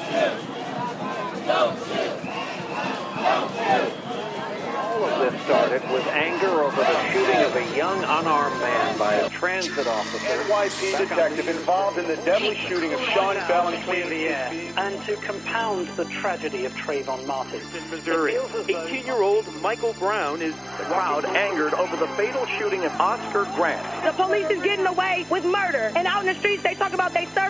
All of this started with anger over the shooting of a young unarmed man by a transit officer. NYPD detective involved in the deadly shooting of Sean Bell in Queen. And to compound the tragedy of Trayvon Martin In Missouri, 18-year-old Michael Brown is the crowd angered over the fatal shooting of Oscar Grant. The police is getting away with murder. And out in the streets, they talk about they serve